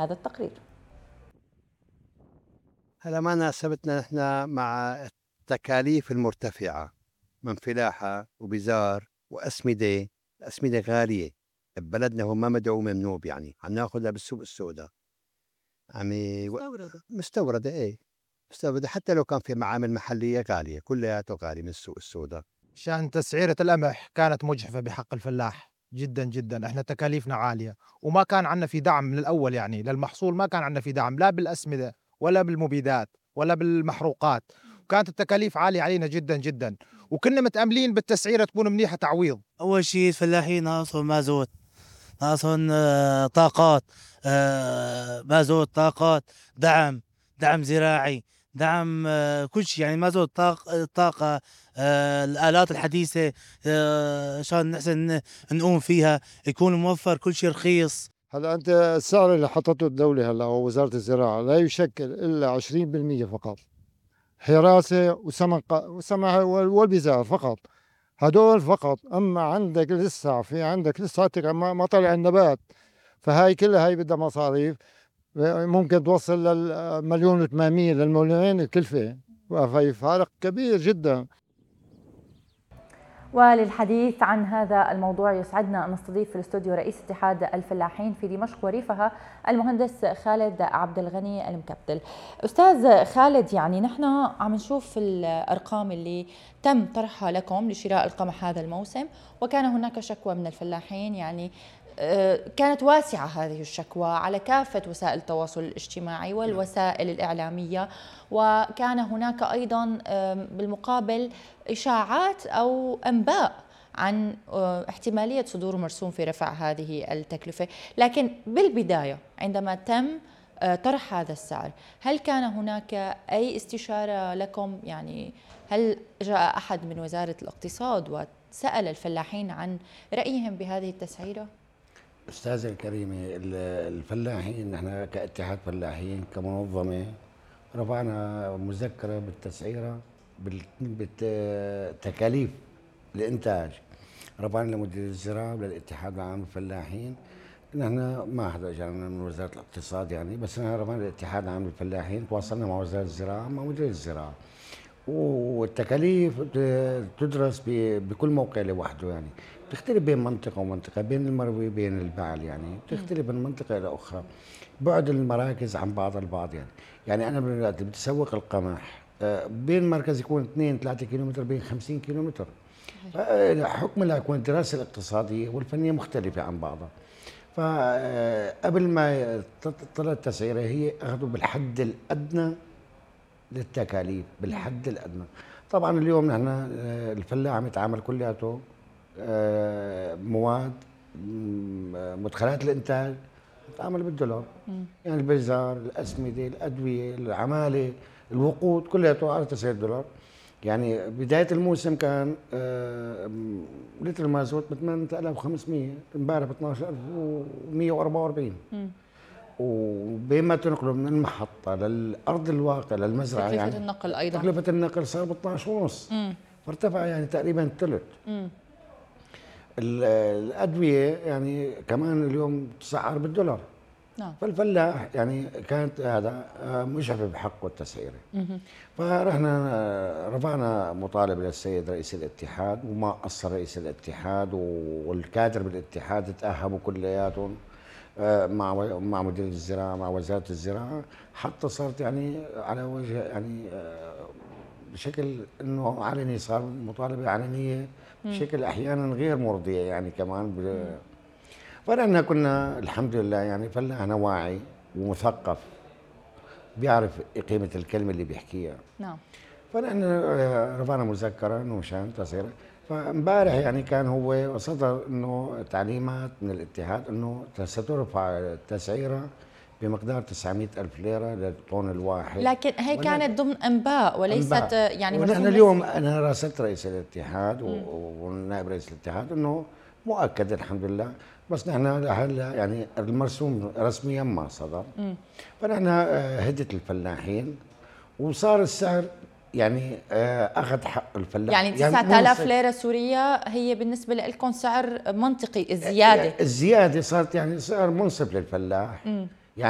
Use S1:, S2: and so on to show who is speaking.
S1: هذا التقرير.
S2: هلا ما ناسبتنا نحن مع التكاليف المرتفعة من فلاحة وبزار وأسمدة. الأسمدة غالية ببلدنا، هو ما مدعو ممنوب، يعني عم ناخذها بالسوق السوداء، مستوردة. ايه مستوردة، حتى لو كان في معامل محلية غالية، كلياته غالي من السوق السوداء.
S3: شان تسعيرة القمح كانت مجحفة بحق الفلاح جدا جدا. احنا تكاليفنا عالية وما كان عندنا في دعم من الأول، يعني للمحصول ما كان عندنا في دعم لا بالأسمدة ولا بالمبيدات ولا بالمحروقات، وكانت التكاليف عالية علينا جدا جدا، وكنا متأملين بالتسعيرة تكون منيحة تعويض.
S4: أول شيء الفلاحين ناقصهم مازوت، ناقصهم طاقات، مازوت، طاقات، دعم زراعي، دعم كل شيء، يعني مازوت، طاقة، الآلات الحديثة عشان نحسن نقوم فيها، يكون موفر كل شيء رخيص.
S5: هلا أنت السعر اللي حطته الدولة هلا أو وزارة الزراعة لا يشكل إلا 20% فقط، حراسة وسمك والبزار فقط، هدول فقط. أما عندك لسه ما طلع النبات، فهاي كلها هاي بدها مصاريف، ممكن توصل للمليون و800 للمليونين الكلفة، فهي فارق كبير جدا.
S1: وللحديث عن هذا الموضوع يسعدنا أن نستضيف في الاستوديو رئيس اتحاد الفلاحين في دمشق وريفها المهندس خالد عبد الغني المكبدل. أستاذ خالد، يعني نحن عم نشوف الأرقام اللي تم طرحها لكم لشراء القمح هذا الموسم، وكان هناك شكوى من الفلاحين، يعني كانت واسعة هذه الشكوى على كافة وسائل التواصل الاجتماعي والوسائل الإعلامية، وكان هناك أيضا بالمقابل إشاعات أو أنباء عن احتمالية صدور مرسوم في رفع هذه التكلفة. لكن بالبداية عندما تم طرح هذا السعر، هل كان هناك أي استشارة لكم؟ يعني هل جاء أحد من وزارة الاقتصاد وسأل الفلاحين عن رأيهم بهذه التسعيرة؟
S6: أستاذة الكريمة، الفلاحين نحن كاتحاد فلاحين كمنظمة رفعنا مذكرة بالتسعيرة بالتكاليف الإنتاج، رفعنا لمدير الزراعة وللاتحاد العام للفلاحين. نحن ما حدا اجانا من وزارة الاقتصاد يعني، بس نحن رفعنا للاتحاد العام للفلاحين، تواصلنا مع وزارة الزراعة مع مدير الزراعة، والتكاليف تدرس بكل موقع لوحده، يعني تختلف بين منطقة ومنطقة، بين المروي بين البعل، يعني تختلف من منطقة إلى أخرى، بعد المراكز عن بعض البعض. يعني أنا بدي بتسوق القمح بين مركز يكون 2-3 كيلومتر، بين 50 كيلومتر، حكم يكون الدراسة الاقتصادية والفنية مختلفة عن بعضها. فقبل ما تطلع التسعيرة هي أخذوا بالحد الأدنى للتكاليف، بالحد الأدنى. طبعا اليوم نحن الفلاح عم يتعامل كلياته مواد مدخلات الانتاج تتعامل بالدولار، يعني البزار، الاسمده، الادويه، العماله، الوقود، كلياته على تسعير دولار. يعني بدايه الموسم كان لتر المازوت ب 8500، امبارح ب 12144، وبما تنقله من المحطه للارض الواقع للمزرعه،
S1: تكلفة
S6: يعني
S1: النقل ايضا،
S6: تكلفه النقل صار ب 12 ونص، فارتفع يعني تقريبا الثلث. الأدوية يعني كمان اليوم تسعر بالدولار. نعم. فالفلاح يعني كانت هذا مشرف بحقه التسعيرة. فرحنا رفعنا مطالبة للسيد رئيس الاتحاد، وما قصر رئيس الاتحاد والكادر بالاتحاد تأهبوا كلياتهم مع مدير الزراعة مع وزارة الزراعة، حتى صارت يعني على وجه يعني بشكل انه علني، صار مطالبة علنية بشكل احيانا غير مرضيه يعني كمان فنحن كنا الحمد لله يعني فلاحنا واعي ومثقف، بيعرف قيمه الكلمه اللي بيحكيها. نعم. فنحن رفعنا مذكره انه مشان تصير. فامبارح يعني كان هو صدر انه تعليمات من الاتحاد انه سترفع التسعيره بمقدار 900,000 ليرة للطن الواحد،
S1: لكن هي كانت ضمن أنباء وليست أنباء. يعني
S6: ونحن اليوم أنا راسلت رئيس الاتحاد والنائب رئيس الاتحاد أنه مؤكد الحمد لله، بس نحن هلا يعني المرسوم رسميا ما صدر. فنحن هدت الفلاحين وصار السعر يعني أخذ حق الفلاح،
S1: يعني 9000 ليرة سورية هي بالنسبة لكم سعر منطقي. الزيادة
S6: الزيادة صارت يعني سعر منصف للفلاح.